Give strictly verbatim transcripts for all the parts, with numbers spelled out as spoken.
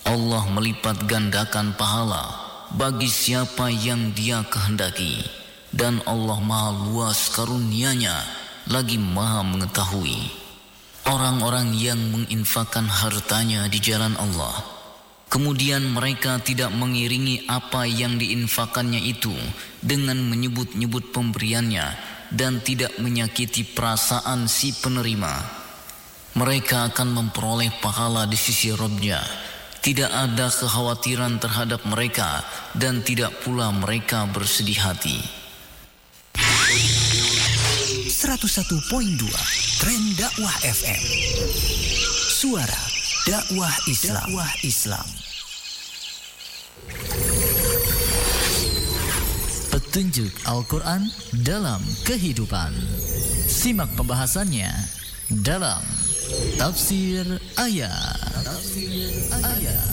Allah melipat gandakan pahala bagi siapa yang Dia kehendaki, dan Allah Maha luas karunia-Nya lagi Maha mengetahui. Orang-orang yang menginfakkan hartanya di jalan Allah, kemudian mereka tidak mengiringi apa yang diinfakannya itu dengan menyebut-nyebut pemberiannya dan tidak menyakiti perasaan si penerima, mereka akan memperoleh pahala di sisi Rabb-Nya. Tidak ada kekhawatiran terhadap mereka dan tidak pula mereka bersedih hati. seratus satu koma dua Tren Dakwah F M. Suara dakwah Islam. Dakwah Islam. Petunjuk Al-Quran dalam kehidupan. Simak pembahasannya dalam Tafsir Ayat. Tafsir Ayat.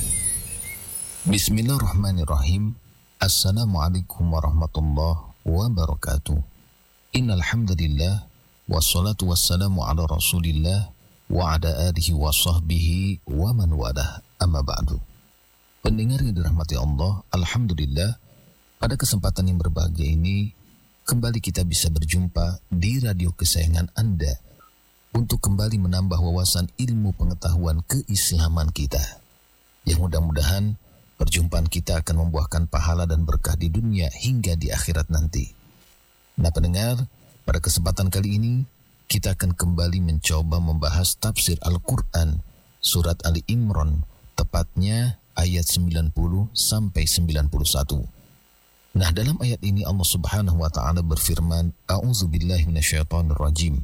Bismillahirrahmanirrahim. Assalamualaikum warahmatullahi wabarakatuh. Innal hamdalillah wassalatu wassalamu ala Rasulillah wa ala alihi wa sahbihi wa man walah. Amma ba'du. Pendengar yang dirahmati Allah, alhamdulillah, pada kesempatan yang berbahagia ini kembali kita bisa berjumpa di radio kesayangan Anda untuk kembali menambah wawasan ilmu pengetahuan keislaman kita. Yang mudah-mudahan perjumpaan kita akan membuahkan pahala dan berkah di dunia hingga di akhirat nanti. Nah pendengar, pada kesempatan kali ini kita akan kembali mencoba membahas tafsir Al-Quran surat Ali Imran, tepatnya ayat sembilan puluh sampai sembilan puluh satu. Nah dalam ayat ini Allah subhanahu wa ta'ala berfirman, A'udzubillahi minasyaitonir rajim.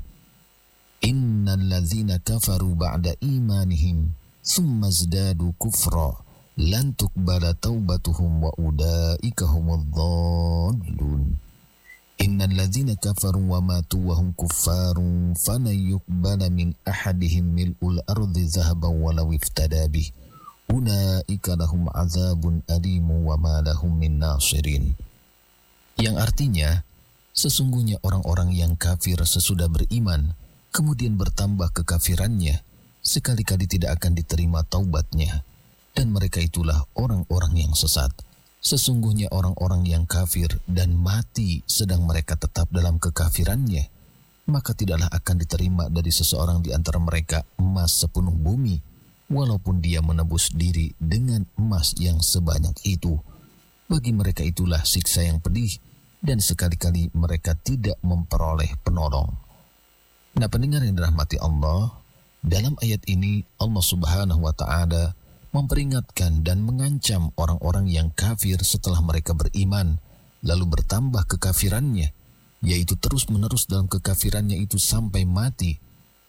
Innal ladzina kafaru ba'da imanihim thumma zdadu kufra lan tuqbala taubatuhum wa ulaika humudz dhallun. Innal ladzina kafaru wa matu wa hum kuffarun falan yuqbala min ahadihim mil'ul ardi zahaban walau iftada bih. Ulaika lahum azabun alimu wa ma lahum min nasirin. Yang artinya, sesungguhnya orang-orang yang kafir sesudah beriman kemudian bertambah kekafirannya, sekali-kali tidak akan diterima taubatnya, dan mereka itulah orang-orang yang sesat. Sesungguhnya orang-orang yang kafir dan mati sedang mereka tetap dalam kekafirannya, maka tidaklah akan diterima dari seseorang di antara mereka emas sepenuh bumi, walaupun dia menebus diri dengan emas yang sebanyak itu. Bagi mereka itulah siksa yang pedih, dan sekali-kali mereka tidak memperoleh penolong. Nah pendengar yang dirahmati Allah, dalam ayat ini Allah subhanahu wa ta'ala memperingatkan dan mengancam orang-orang yang kafir setelah mereka beriman, lalu bertambah kekafirannya, yaitu terus-menerus dalam kekafirannya itu sampai mati.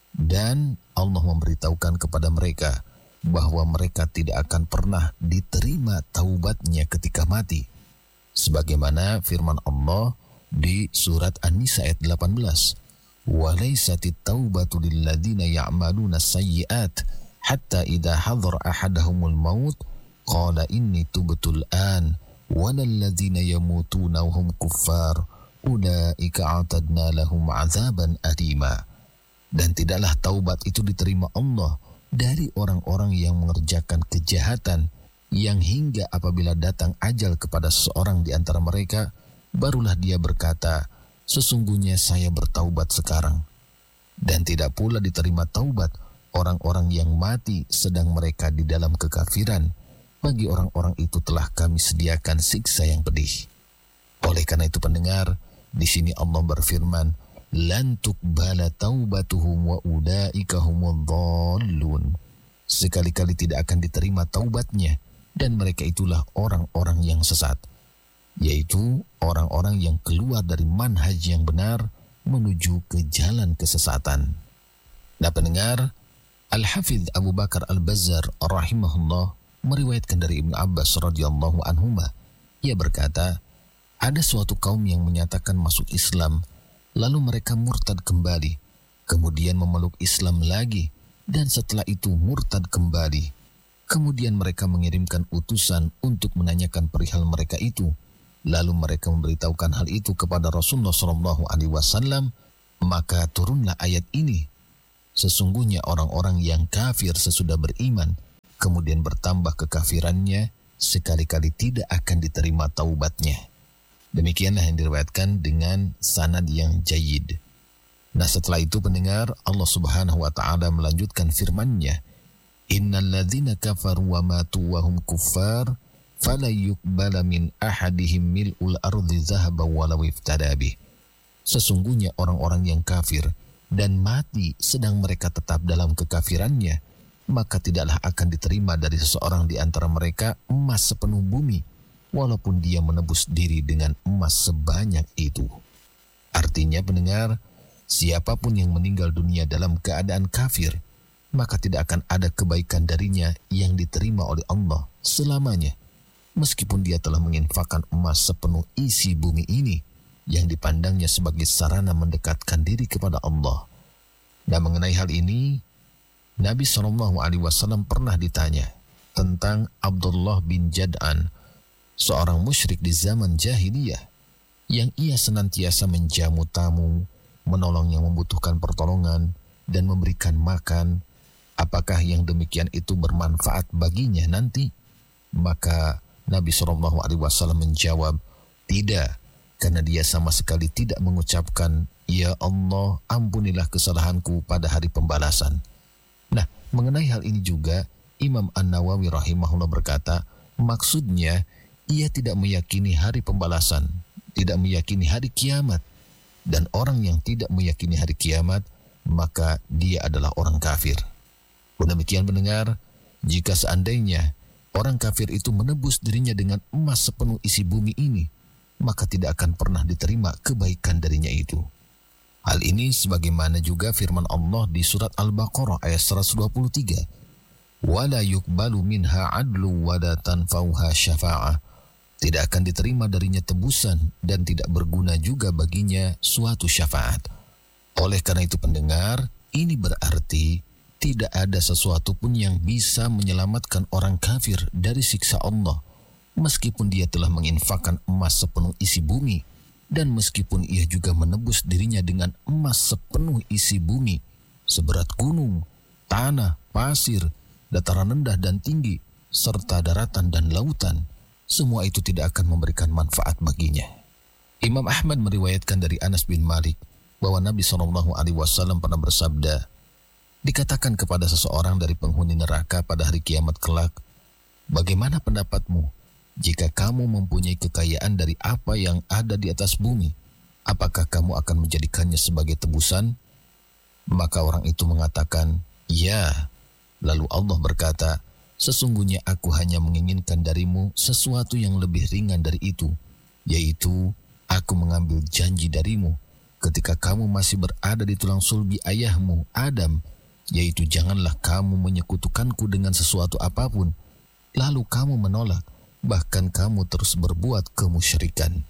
Dan Allah memberitahukan kepada mereka bahwa mereka tidak akan pernah diterima taubatnya ketika mati. Sebagaimana firman Allah di surat An-Nisa ayat delapan belas. وَلَيْسَتِ التَّوْبَةُ لِلَّذِينَ يَعْمَلُونَ السَّيِّئَاتِ حَتَّى إِذَا حَضَرَ أَحَدَهُمُ الْمَوْتُ قَالَ إِنِّي تُبْتُ الْآنَ وَلَا الَّذِينَ يَمُوتُونَ وَهُمْ كُفَّارٌ أُولَئِكَ أَعْتَدْنَا لَهُمْ عَذَابًا أَلِيمًا. Dan tidaklah taubat itu diterima Allah dari orang-orang yang mengerjakan kejahatan, yang hingga apabila datang ajal kepada seseorang di antara mereka, barulah dia berkata, sesungguhnya saya bertaubat sekarang. Dan tidak pula diterima taubat orang-orang yang mati sedang mereka di dalam kekafiran. Bagi orang-orang itu telah kami sediakan siksa yang pedih. Oleh karena itu pendengar, di sini Allah berfirman, lan tuqbala taubatuhum wa ulaika humudz dhallun. Sekali-kali tidak akan diterima taubatnya, dan mereka itulah orang-orang yang sesat, yaitu orang-orang yang keluar dari manhaj yang benar menuju ke jalan kesesatan. Nah pendengar, Al-Hafidh Abu Bakar Al-Bazzar rahimahullah meriwayatkan dari Ibnu Abbas radhiyallahu anhuma. Ia berkata, ada suatu kaum yang menyatakan masuk Islam, lalu mereka murtad kembali, kemudian memeluk Islam lagi, dan setelah itu murtad kembali. Kemudian mereka mengirimkan utusan untuk menanyakan perihal mereka itu. Lalu mereka memberitahukan hal itu kepada Rasulullah shallallahu alaihi wasallam, maka turunlah ayat ini. Sesungguhnya orang-orang yang kafir sesudah beriman, kemudian bertambah kekafirannya, sekali-kali tidak akan diterima taubatnya. Demikianlah yang diriwayatkan dengan sanad yang jayyid. Nah, setelah itu pendengar, Allah Subhanahu wa taala melanjutkan firman-Nya, "Innal ladzina kafaru wa matu wa hum kuffar fala yuqbala min ahadihim mil'ul ardi zahaban walau iftada bih." Sesungguhnya orang-orang yang kafir dan mati sedang mereka tetap dalam kekafirannya, maka tidaklah akan diterima dari seseorang di antara mereka emas sepenuh bumi, walaupun dia menebus diri dengan emas sebanyak itu. Artinya pendengar, siapapun yang meninggal dunia dalam keadaan kafir, maka tidak akan ada kebaikan darinya yang diterima oleh Allah selamanya, meskipun dia telah menginfakkan emas sepenuh isi bumi ini, yang dipandangnya sebagai sarana mendekatkan diri kepada Allah. Nah, mengenai hal ini, Nabi shallallahu alaihi wasallam pernah ditanya tentang Abdullah bin Jad'an, seorang musyrik di zaman jahiliyah, yang ia senantiasa menjamu tamu, menolong yang membutuhkan pertolongan, dan memberikan makan. Apakah yang demikian itu bermanfaat baginya nanti? Maka Nabi shallallahu alaihi wasallam menjawab, tidak, karena dia sama sekali tidak mengucapkan, "Ya Allah, ampunilah kesalahanku pada hari pembalasan." Nah, mengenai hal ini juga, Imam An-Nawawi rahimahullah berkata, maksudnya, ia tidak meyakini hari pembalasan, tidak meyakini hari kiamat. Dan orang yang tidak meyakini hari kiamat, maka dia adalah orang kafir. Demikian pendengar, jika seandainya orang kafir itu menebus dirinya dengan emas sepenuh isi bumi ini, maka tidak akan pernah diterima kebaikan darinya itu. Hal ini sebagaimana juga firman Allah di surat Al-Baqarah ayat seratus dua puluh tiga. "Wala yuqbalu minha adlu wa la tanfauha syafa'ah." Tidak akan diterima darinya tebusan dan tidak berguna juga baginya suatu syafaat. Oleh karena itu pendengar, ini berarti tidak ada sesuatu pun yang bisa menyelamatkan orang kafir dari siksa Allah, meskipun dia telah menginfakkan emas sepenuh isi bumi, dan meskipun ia juga menebus dirinya dengan emas sepenuh isi bumi, seberat gunung, tanah, pasir, dataran rendah dan tinggi, serta daratan dan lautan, semua itu tidak akan memberikan manfaat baginya. Imam Ahmad meriwayatkan dari Anas bin Malik bahwa Nabi shallallahu alaihi wasallam pernah bersabda, dikatakan kepada seseorang dari penghuni neraka pada hari kiamat kelak, "Bagaimana pendapatmu jika kamu mempunyai kekayaan dari apa yang ada di atas bumi? Apakah kamu akan menjadikannya sebagai tebusan?" Maka orang itu mengatakan, "Ya." Lalu Allah berkata, "Sesungguhnya aku hanya menginginkan darimu sesuatu yang lebih ringan dari itu, yaitu aku mengambil janji darimu ketika kamu masih berada di tulang sulbi ayahmu Adam, yaitu janganlah kamu menyekutukanku dengan sesuatu apapun, lalu kamu menolak, bahkan kamu terus berbuat kemusyrikan."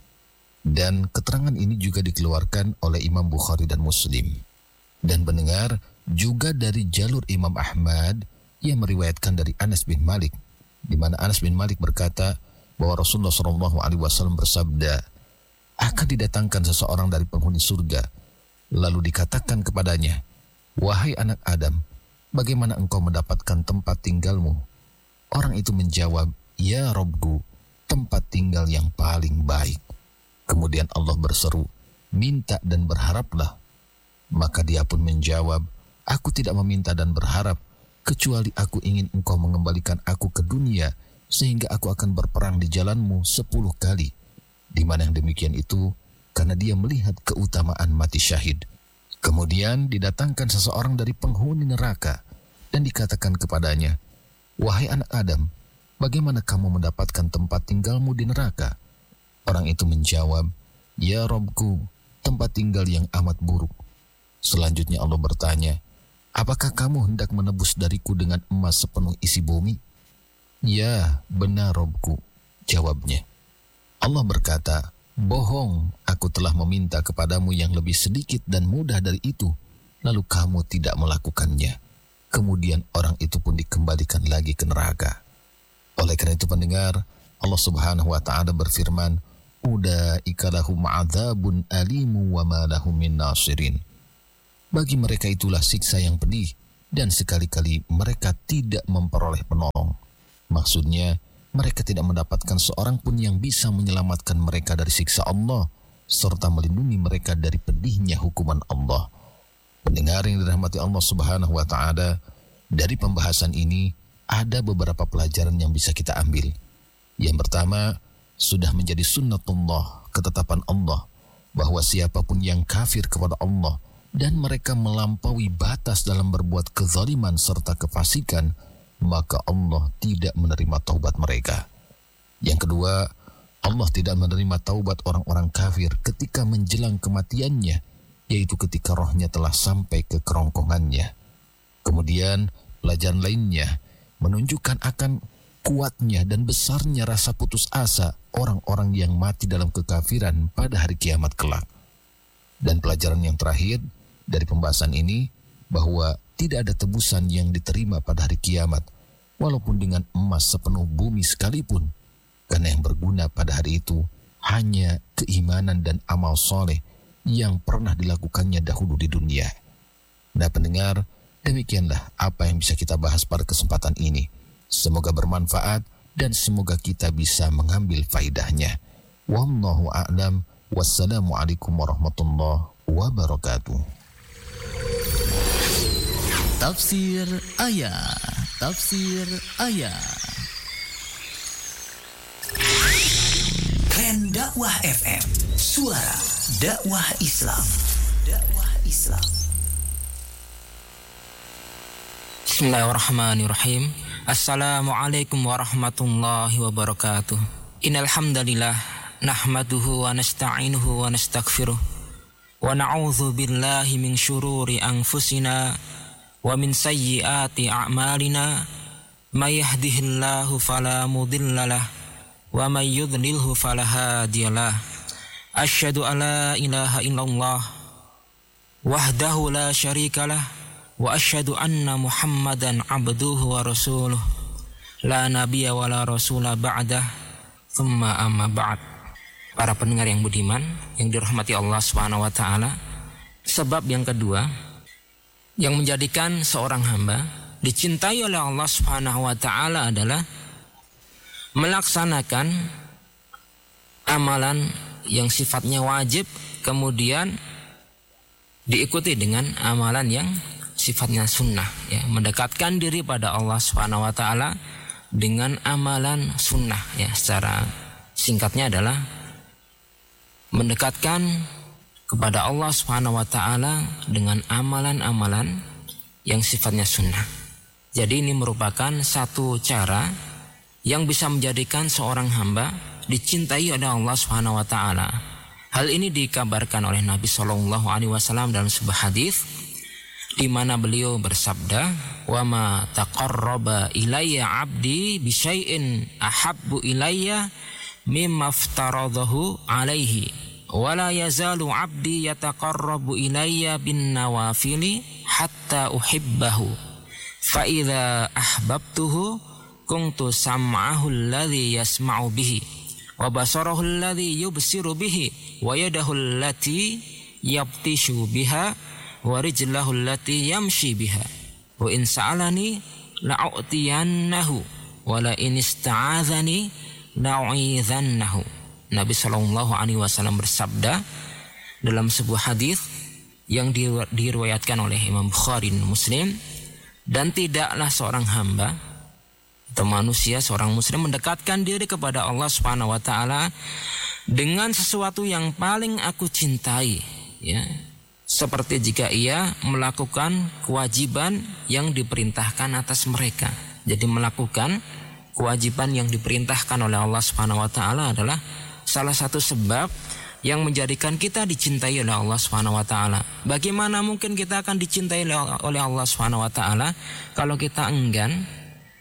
Dan keterangan ini juga dikeluarkan oleh Imam Bukhari dan Muslim. Dan pendengar, juga dari jalur Imam Ahmad, ia meriwayatkan dari Anas bin Malik, di mana Anas bin Malik berkata bahwa Rasulullah shallallahu alaihi wasallam bersabda, akan didatangkan seseorang dari penghuni surga, lalu dikatakan kepadanya, "Wahai anak Adam, bagaimana engkau mendapatkan tempat tinggalmu?" Orang itu menjawab, "Ya Rabbku, tempat tinggal yang paling baik." Kemudian Allah berseru, "Minta dan berharaplah." Maka dia pun menjawab, "Aku tidak meminta dan berharap, kecuali aku ingin engkau mengembalikan aku ke dunia, sehingga aku akan berperang di jalanmu sepuluh kali. Di mana yang demikian itu, karena dia melihat keutamaan mati syahid. Kemudian didatangkan seseorang dari penghuni neraka, dan dikatakan kepadanya, "Wahai anak Adam, bagaimana kamu mendapatkan tempat tinggalmu di neraka?" Orang itu menjawab, "Ya Rabbku, tempat tinggal yang amat buruk." Selanjutnya Allah bertanya, "Apakah kamu hendak menebus dariku dengan emas sepenuh isi bumi?" "Ya, benar Rabbku," jawabnya. Allah berkata, "Bohong, aku telah meminta kepadamu yang lebih sedikit dan mudah dari itu, lalu kamu tidak melakukannya." Kemudian orang itu pun dikembalikan lagi ke neraka. Oleh karena itu pendengar, Allah Subhanahu wa taala berfirman, "Ulaika lahum 'adzabun alimun wa ma lahum min nasirin." Bagi mereka itulah siksa yang pedih, dan sekali-kali mereka tidak memperoleh penolong. Maksudnya, mereka tidak mendapatkan seorang pun yang bisa menyelamatkan mereka dari siksa Allah, serta melindungi mereka dari pedihnya hukuman Allah. Pendengar yang dirahmati Allah Subhanahu wa Ta'ala, dari pembahasan ini ada beberapa pelajaran yang bisa kita ambil. Yang pertama, sudah menjadi sunnatullah, ketetapan Allah, bahwa siapapun yang kafir kepada Allah dan mereka melampaui batas dalam berbuat kezaliman serta kefasikan, maka Allah tidak menerima taubat mereka. Yang kedua, Allah tidak menerima taubat orang-orang kafir ketika menjelang kematiannya, yaitu ketika rohnya telah sampai ke kerongkongannya. Kemudian, pelajaran lainnya menunjukkan akan kuatnya dan besarnya rasa putus asa orang-orang yang mati dalam kekafiran pada hari kiamat kelak. Dan pelajaran yang terakhir dari pembahasan ini, bahwa tidak ada tebusan yang diterima pada hari kiamat, walaupun dengan emas sepenuh bumi sekalipun, karena yang berguna pada hari itu hanya keimanan dan amal soleh yang pernah dilakukannya dahulu di dunia. Nah pendengar, demikianlah apa yang bisa kita bahas pada kesempatan ini. Semoga bermanfaat dan semoga kita bisa mengambil faidahnya. Wallahu a'lam. Wassalamualaikum warahmatullahi wabarakatuh. Tafsir ayat, tafsir ayat. Tren Dakwah F M, suara dakwah Islam. Dakwah Islam. Bismillahirrahmanirrahim. Assalamualaikum warahmatullahi wabarakatuh. Innal hamdalillah nahmaduhu wa nasta'inuhu wa nastaghfiruh wa na'udzu billahi min syururi anfusina wa min sayyiati a'malina. May yahdihillahu fala mudhillalah wa may yudlilhu fala hadiyalah. Asyhadu an la ilaha illallah wahdahu la syarikalah wa asyhadu anna Muhammadan abduhu wa rasuluh la nabiyya wa la rasula ba'dah thumma amma ba'd. Para pendengar yang budiman yang dirahmati Allah Subhanahu wa taala, sebab yang kedua yang menjadikan seorang hamba dicintai oleh Allah Subhanahu wa taala adalah melaksanakan amalan yang sifatnya wajib, kemudian diikuti dengan amalan yang sifatnya sunnah, ya, mendekatkan diri pada Allah Subhanahu wa taala dengan amalan sunnah, ya, secara singkatnya adalah mendekatkan kepada Allah Subhanahu wa taala dengan amalan-amalan yang sifatnya sunnah. Jadi ini merupakan satu cara yang bisa menjadikan seorang hamba dicintai oleh Allah Subhanahu wa taala. Hal ini dikabarkan oleh Nabi sallallahu alaihi wasallam dalam sebuah hadis di mana beliau bersabda, "Wa ma taqarraba ilayya 'abdi bi syai'in ahabbu ilayya mimma aftaradahu 'alaihi wa la yazalu 'abdi yataqarrabu ilayya bin nawafili hatta uhibbahu fa idza ahbabtuhu kuntu sam'ahu alladhi yasma'u bihi wa basarahu alladhi yubsiru bihi wa yadahu allati yabtishu biha wa rijlahu allati yamshi biha wa in sa'alani la'u'tiyannahu wa la in ista'adzani la'u'idhannahu." Nabi sallallahu alaihi wasallam bersabda dalam sebuah hadis yang diriwayatkan oleh Imam Bukhari dan Muslim, dan tidaklah seorang hamba atau manusia, seorang muslim mendekatkan diri kepada Allah Subhanahu wa taala dengan sesuatu yang paling aku cintai, ya, seperti jika ia melakukan kewajiban yang diperintahkan atas mereka. Jadi melakukan kewajiban yang diperintahkan oleh Allah Subhanahu wa taala adalah salah satu sebab yang menjadikan kita dicintai oleh Allah Subhanahu wa taala. Bagaimana mungkin kita akan dicintai oleh Allah Subhanahu wa taala kalau kita enggan,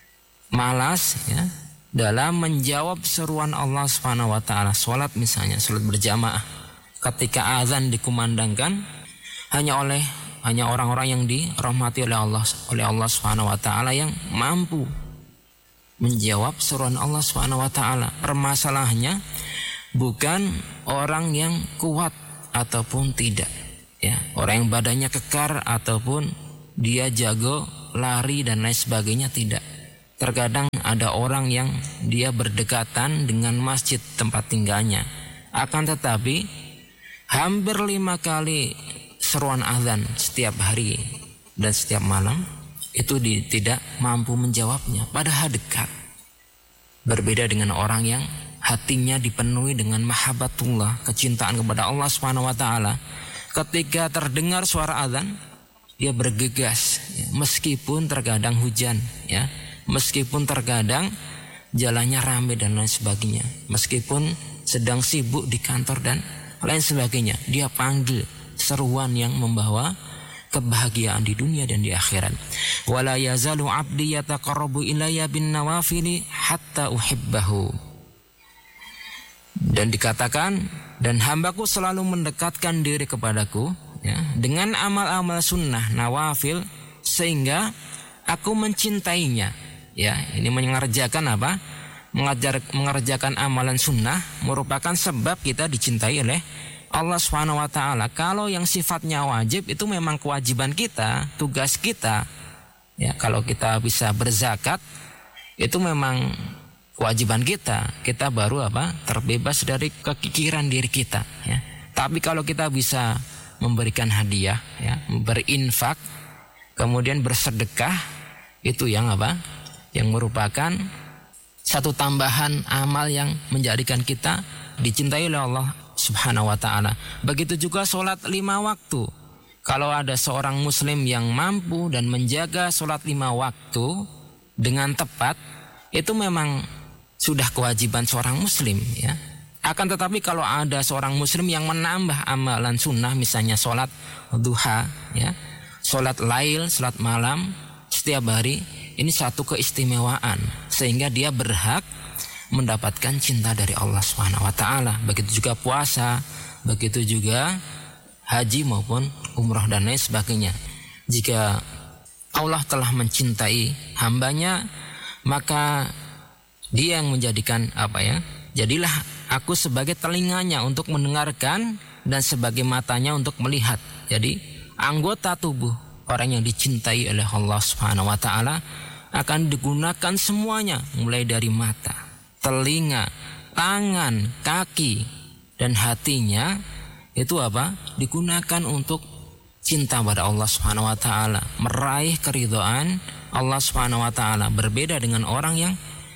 malas, ya, dalam menjawab seruan Allah Subhanahu wa taala. Salat misalnya, salat berjamaah, ketika azan dikumandangkan, hanya oleh hanya orang-orang yang dirahmati oleh Allah oleh Allah Subhanahu wa taala yang mampu menjawab seruan Allah Subhanahu wa taala. Permasalahannya bukan orang yang kuat ataupun tidak, ya, orang yang badannya kekar ataupun dia jago lari dan lain sebagainya, tidak. Terkadang ada orang yang dia berdekatan dengan masjid tempat tinggalnya, akan tetapi hampir lima kali seruan azan setiap hari dan setiap malam itu di, tidak mampu menjawabnya, padahal dekat. Berbeda dengan orang yang hatinya dipenuhi dengan mahabbatullah, kecintaan kepada Allah Subhanahu wa taala. Ketika terdengar suara azan, dia bergegas, ya, meskipun terkadang hujan, ya, meskipun terkadang jalannya ramai dan lain sebagainya, meskipun sedang sibuk di kantor dan lain sebagainya, dia panggil seruan yang membawa kebahagiaan di dunia dan di akhirat. Wala yazalu 'abdi yataqarrabu ilayya bin nawafili hatta uhibbahu. Dan dikatakan, dan hambaku selalu mendekatkan diri kepadaku, ya, dengan amal-amal sunnah nawafil sehingga aku mencintainya. Ya, ini mengerjakan apa? Mengajar, mengerjakan amalan sunnah merupakan sebab kita dicintai oleh Allah Subhanahu wa taala. Kalau yang sifatnya wajib itu memang kewajiban kita, tugas kita. Ya, kalau kita bisa berzakat itu memang kewajiban kita. Kita baru apa? Terbebas dari kekikiran diri kita, ya. Tapi kalau kita bisa memberikan hadiah, ya, berinfak, kemudian bersedekah, itu yang apa? Yang merupakan satu tambahan amal yang menjadikan kita dicintai oleh Allah Subhanahu wa ta'ala. Begitu juga sholat lima waktu. Kalau ada seorang muslim yang mampu dan menjaga sholat lima waktu dengan tepat, itu memang sudah kewajiban seorang muslim, ya. Akan tetapi kalau ada seorang muslim yang menambah amalan sunnah, misalnya sholat duha, ya, sholat lail, sholat malam setiap hari, ini satu keistimewaan sehingga dia berhak mendapatkan cinta dari Allah Subhanahu wa taala. Begitu juga puasa, begitu juga haji maupun umrah dan lain sebagainya. Jika Allah telah mencintai hambanya, maka dia yang menjadikan apa ya? Jadilah aku sebagai telinganya untuk mendengarkan dan sebagai matanya untuk melihat. Jadi anggota tubuh orang yang dicintai oleh Allah Subhanahu wa taala akan digunakan semuanya, mulai dari mata, telinga, tangan, kaki, dan hatinya itu apa? Digunakan untuk cinta pada Allah Subhanahu wa taala, meraih keridhaan Allah Subhanahu wa taala. Berbeda dengan orang yang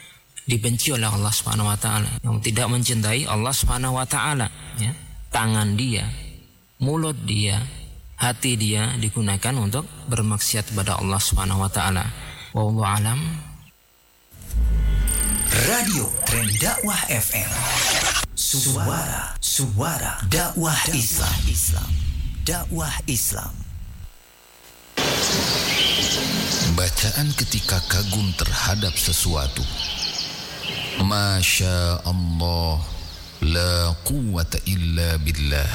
dibenci oleh Allah Subhanahu wa taala, yang tidak mencintai Allah Subhanahu wa taala, ya. Tangan dia, mulut dia, hati dia digunakan untuk bermaksiat kepada Allah Subhanahu wa taala. Wallahu alam. Radio Tren Dakwah F M. Suara, suara dakwah Islam. Islam. Dakwah Islam. Bacaan ketika kagum terhadap sesuatu. Masya Allah, la quwwata illa billah.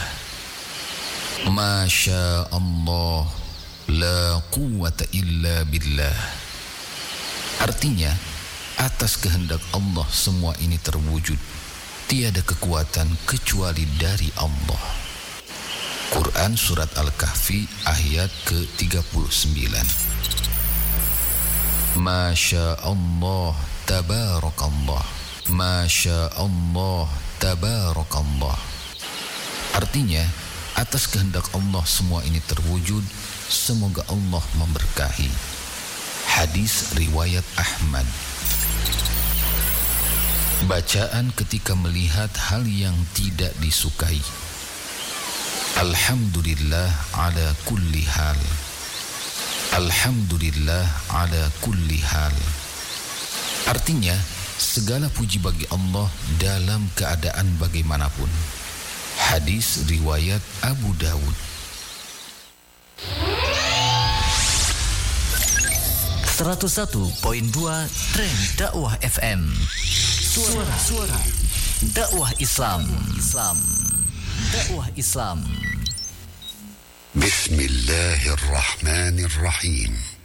Masya Allah, la quwwata illa billah. Artinya, atas kehendak Allah semua ini terwujud. Tiada kekuatan kecuali dari Allah. Quran Surat Al-Kahfi ayat ke tiga puluh sembilan. Masya Allah, tabarakallah. Masya Allah, tabarakallah. Artinya, atas kehendak Allah semua ini terwujud. Semoga Allah memberkahi. Hadis riwayat Ahmad. Bacaan ketika melihat hal yang tidak disukai. Alhamdulillah ala kulli hal. Alhamdulillah ala kulli hal. Artinya, segala puji bagi Allah dalam keadaan bagaimanapun. Hadis riwayat Abu Dawud. seratus satu koma dua Tren Dakwah F M. Suara, suara dakwah Islam. Islam. Dakwah Islam. Bismillahirrahmanirrahim.